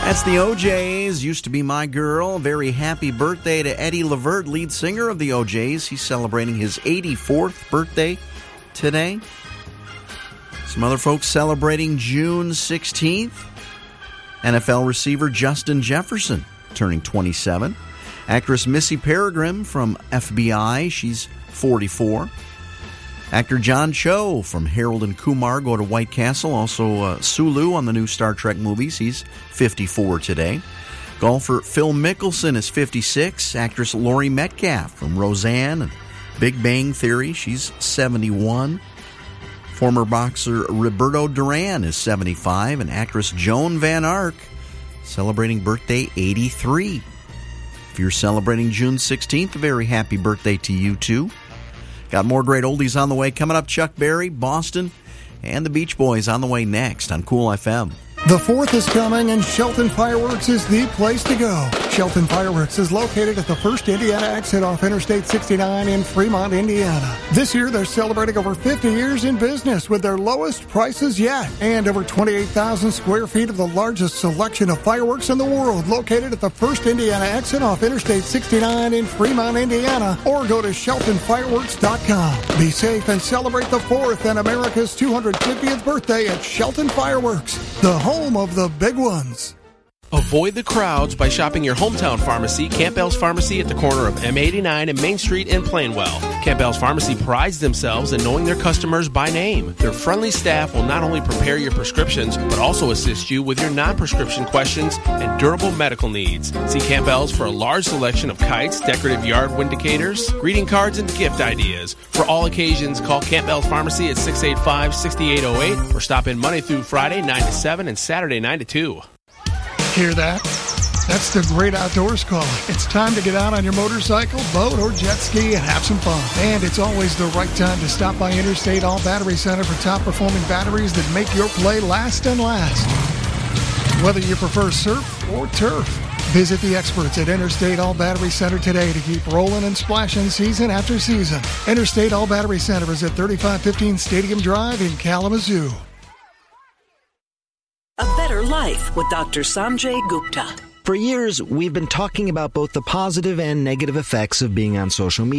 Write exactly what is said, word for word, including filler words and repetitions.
That's the O Js, Used to Be My Girl. Very happy birthday to Eddie Levert, lead singer of the O Js. He's celebrating his eighty-fourth birthday today. Some other folks celebrating June sixteenth. N F L receiver Justin Jefferson turning twenty-seven. Actress Missy Peregrine from F B I, she's forty-four. Actor John Cho from Harold and Kumar Go to White Castle. Also uh, Sulu on the new Star Trek movies. He's fifty-four today. Golfer Phil Mickelson is fifty-six. Actress Laurie Metcalf from Roseanne and Big Bang Theory. She's seventy-one. Former boxer Roberto Duran is seventy-five. And actress Joan Van Ark celebrating birthday eighty-three. If you're celebrating June sixteenth, a very happy birthday to you too. Got more great oldies on the way. Coming up, Chuck Berry, Boston, and the Beach Boys on the way next on Cool F M. The fourth is coming, and Shelton Fireworks is the place to go. Shelton Fireworks is located at the First Indiana exit off Interstate sixty-nine in Fremont, Indiana. This year, they're celebrating over fifty years in business with their lowest prices yet, and over twenty-eight thousand square feet of the largest selection of fireworks in the world, located at the First Indiana exit off Interstate sixty-nine in Fremont, Indiana, or go to shelton fireworks dot com. Be safe and celebrate the fourth and America's two hundred fiftieth birthday at Shelton Fireworks, the home of the big ones. Avoid the crowds by shopping your hometown pharmacy, Campbell's Pharmacy, at the corner of M eighty-nine and Main Street in Plainwell. Campbell's Pharmacy prides themselves in knowing their customers by name. Their friendly staff will not only prepare your prescriptions, but also assist you with your non-prescription questions and durable medical needs. See Campbell's for a large selection of kites, decorative yard windicators, greeting cards, and gift ideas. For all occasions, call Campbell's Pharmacy at six eight five, six eight zero eight or stop in Monday through Friday, nine to seven, and Saturday, nine to two. Hear that? That's the great outdoors calling. It's time to get out on your motorcycle, boat, or jet ski and have some fun. And it's always the right time to stop by Interstate All Battery Center for top-performing batteries that make your play last and last. Whether you prefer surf or turf, visit the experts at Interstate All Battery Center today to keep rolling and splashing season after season. Interstate All Battery Center is at thirty-five fifteen Stadium Drive in Kalamazoo. A better life with Doctor Sanjay Gupta. For years, we've been talking about both the positive and negative effects of being on social media.